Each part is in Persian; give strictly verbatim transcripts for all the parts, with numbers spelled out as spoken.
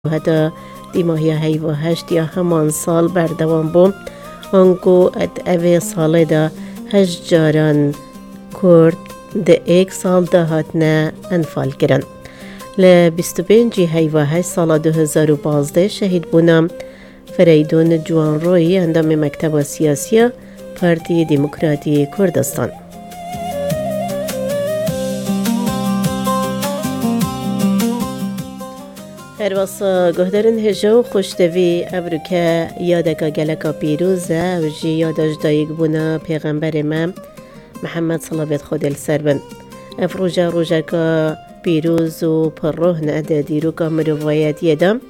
هدا دیماهی هیو هشت یا همان سال بردوام بوم آنکو ات اوه ساله دا هشت جاران کرد ده ایک سال دا هاتنه انفال کرن. ل بیست و پنج هیو هشت سال دو هزار و پانزده شهید بونم فریدون جوان روی اندام مکتب سیاسی پارتی دموکراتی کردستان. هر واسه گهدارن هجو خوشتوی ابروکه یادکا گلکا پیروزه و جی یادش دایگ بونا پیغمبر ما محمد صلوات خود السربن افروجا روجکا پیروز و پر روح نده دیروکا مروایت یدم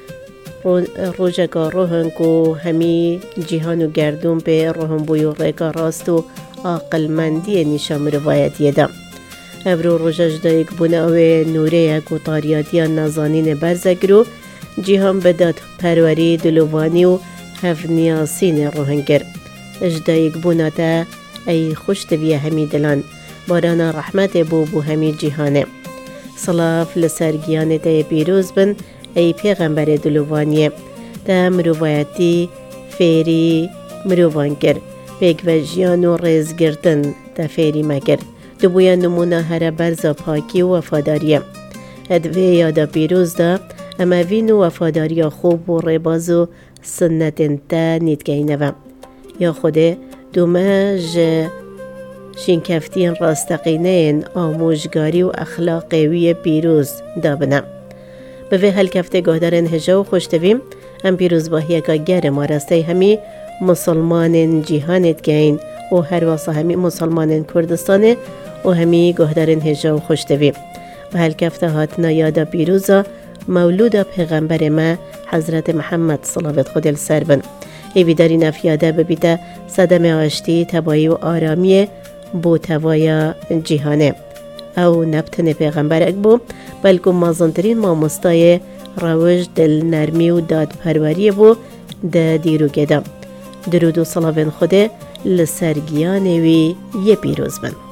روجکا روحن کو همی جهان و گردون به روحن بویو ریکا راست و عقل مندی نیشا مروایت یدم ابرو روژش دایک بونه اوه نوره یک و تاریاتی نازانین برزگرو جیهان بداد پروری دلوانی و هفنیاسین روهنگر اجدایک بونه تا ای خوشتوی همی دلان بارانا رحمت بو بو همی جیهانه صلاف لسرگیان تا پیروز بن ای پیغمبر دلوانیه تا مروایتی فیری مروانگر پیگ و جیان و ریزگردن تا فیری مگر دبویا نمونه هر برزا پاکی و وفاداریه ادوه یادا پیروز دا اما وین و وفاداری خوب و رباز و سنت تا نیدگینه یا خوده دومه ج شینکفتین راستقینه آموشگاری و اخلاقیوی پیروز دابنه به وی هلکفته گهدارن هجا و خوشتویم ام پیروز باهیه که گر مارسته همی مسلمان جیهانت گین و هر واسه همی مسلمان کردستانه و همی گهدارن هجا و خوشتوی و هلکفته هاتنا یادا پیروزا مولودا پیغمبر ما حضرت محمد صلوات خود السربن ای بیداری نفیاده ببیده صدم آشتی تبایی و آرامی بو توایا جیهانه او نبتن پیغمبر اکبو بلکو مازندرین ما مستای روش دل نرمی و داد پروری بو ده دیرو گده درود و صلوات خوده لسرگیانوی یه پیروز بن.